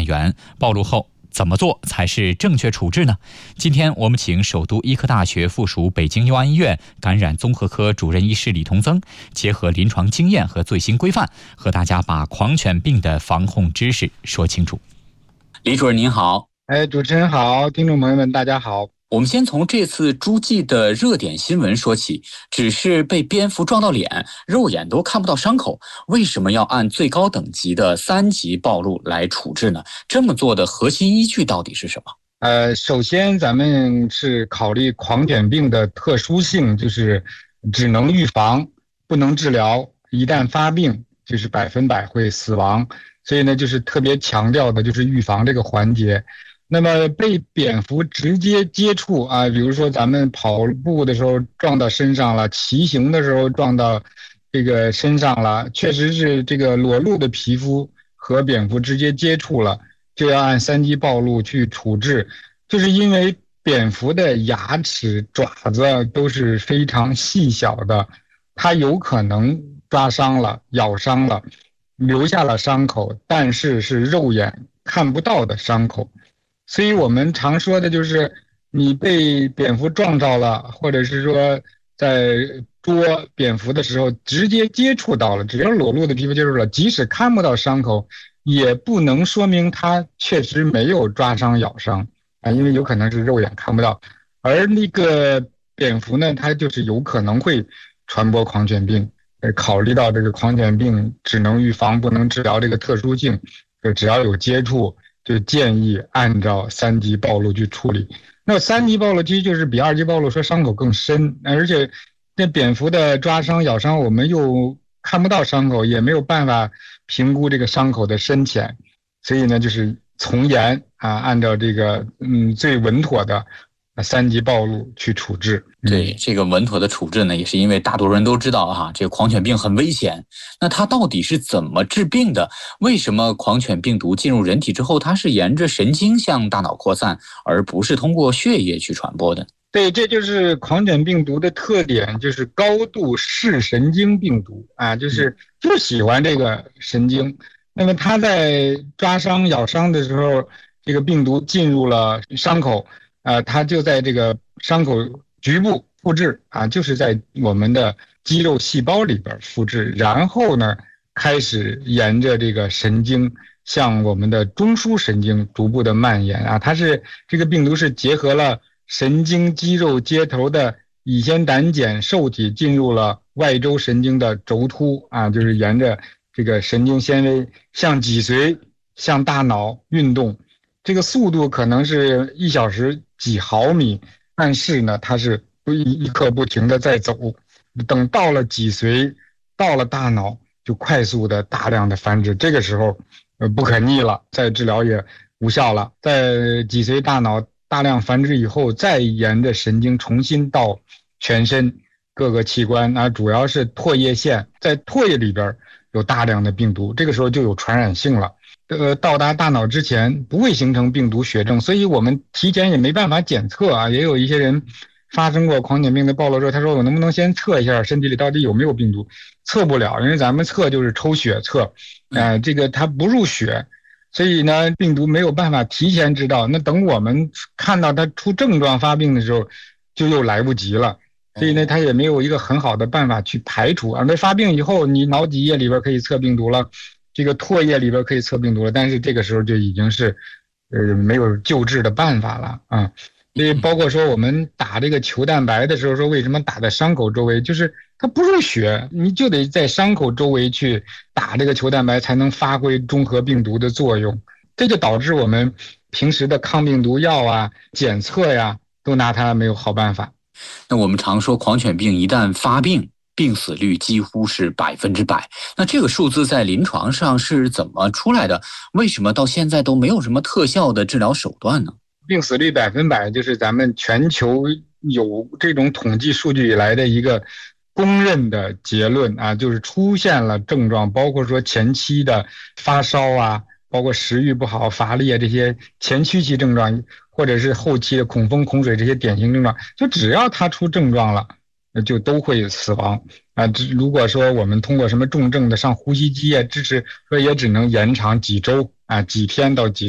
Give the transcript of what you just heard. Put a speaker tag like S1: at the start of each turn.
S1: 演员，暴露后怎么做才是正确处置呢？今天我们请首都医科大学附属北京佑安医院感染综合科主任医师李同增，结合临床经验和最新规范，和大家把狂犬病的防控知识说清楚。李主任您好。
S2: 主持人好，听众朋友们大家好。
S1: 我们先从这次诸暨的热点新闻说起，只是被蝙蝠撞到脸，肉眼都看不到伤口，为什么要按最高等级的3级暴露来处置呢？这么做的核心依据到底是什么？
S2: 首先咱们是考虑狂犬病的特殊性，就是只能预防不能治疗，一旦发病就是100%会死亡，所以呢就是特别强调的就是预防这个环节。那么被蝙蝠直接接触啊，比如说咱们跑步的时候撞到身上了，骑行的时候撞到这个身上了，确实是这个裸露的皮肤和蝙蝠直接接触了，就要按3级暴露去处置。就是因为蝙蝠的牙齿、爪子都是非常细小的，它有可能抓伤了、咬伤了，留下了伤口，但是是肉眼看不到的伤口。所以我们常说的就是你被蝙蝠撞着了，或者是说在捉蝙蝠的时候直接接触到了，只要裸露的皮肤接触了，即使看不到伤口，也不能说明它确实没有抓伤咬伤啊，因为有可能是肉眼看不到。而那个蝙蝠呢，它就是有可能会传播狂犬病。考虑到这个狂犬病只能预防不能治疗这个特殊性，就只要有接触就建议按照3级暴露去处理。那3级暴露其实就是比2级暴露说伤口更深，而且那蝙蝠的抓伤咬伤我们又看不到伤口，也没有办法评估这个伤口的深浅，所以呢就是从严啊，按照这个最稳妥的3级暴露去处置。
S1: 对，这个稳妥的处置呢，也是因为大多数人都知道这个狂犬病很危险。那它到底是怎么治病的？为什么狂犬病毒进入人体之后，它是沿着神经向大脑扩散，而不是通过血液去传播的？
S2: 对，这就是狂犬病毒的特点，就是高度视神经病毒啊，就喜欢这个神经。那么它在抓伤咬伤的时候，这个病毒进入了伤口它就在这个伤口局部复制啊，就是在我们的肌肉细胞里边复制，然后呢开始沿着这个神经向我们的中枢神经逐步的蔓延啊。它是这个病毒是结合了神经肌肉接头的乙酰胆碱受体进入了外周神经的轴突啊，就是沿着这个神经纤维向脊髓向大脑运动，这个速度可能是1小时几毫米，但是呢它是一刻不停的在走，等到了脊髓到了大脑就快速的大量的繁殖，这个时候不可逆了，再治疗也无效了。在脊髓大脑大量繁殖以后，再沿着神经重新到全身各个器官主要是唾液腺，在唾液里边有大量的病毒，这个时候就有传染性了。到达大脑之前不会形成病毒血症，所以我们提前也没办法检测啊。也有一些人发生过狂犬病的暴露之后，他说我能不能先测一下身体里到底有没有病毒？测不了，因为咱们测就是抽血测，这个它不入血，所以呢病毒没有办法提前知道。那等我们看到它出症状发病的时候，就又来不及了。所以呢，它也没有一个很好的办法去排除那发病以后，你脑脊液里边可以测病毒了。这个唾液里边可以测病毒了，但是这个时候就已经是没有救治的办法了啊。所以包括说我们打这个球蛋白的时候，说为什么打在伤口周围，就是它不入血，你就得在伤口周围去打这个球蛋白，才能发挥中和病毒的作用。这就导致我们平时的抗病毒药检测都拿它没有好办法。
S1: 那我们常说狂犬病一旦发病，病死率几乎是100%，那这个数字在临床上是怎么出来的？为什么到现在都没有什么特效的治疗手段呢？
S2: 病死率100%就是咱们全球有这种统计数据以来的一个公认的结论就是出现了症状，包括说前期的发烧包括食欲不好、乏力这些前驱期症状，或者是后期的恐风恐水这些典型症状，就只要它出症状了，就都会死亡如果说我们通过什么重症的上呼吸机支持，说也只能延长几周几天到几